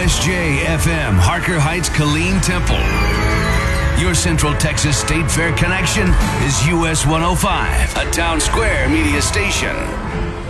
WSJ FM, Harker Heights, Killeen Temple. Your Central Texas State Fair connection is US 105, a Town Square media station.